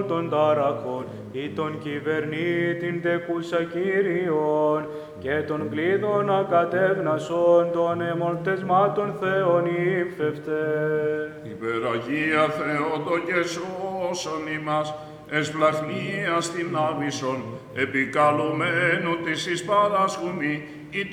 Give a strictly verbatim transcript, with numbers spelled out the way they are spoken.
αυτών των ταραχών, ή τον κυβερνήτην τεκούσα Κύριον, και των κλείδων ακατεύνασον των εμολτεσμάτων Θεών ύφευτε. Υπεραγία Θεότο και σώσον ημάς, εις πλαχνίας την άβυσσον, επικαλουμένου της εις παράσχουμη,